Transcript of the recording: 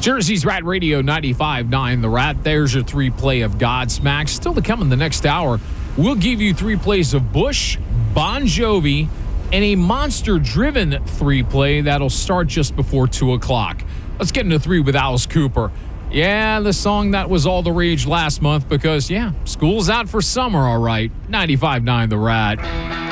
Jersey's Rat Radio 95.9 The Rat. There's your 3-play of Godsmack. Still to come in the next hour, we'll give you 3 plays of Bush, Bon Jovi, and a monster-driven 3-play that'll start just before 2 o'clock. Let's get into 3 with Alice Cooper. Yeah, the song that was all the rage last month because, school's out for summer, all right. 95.9 The Rat.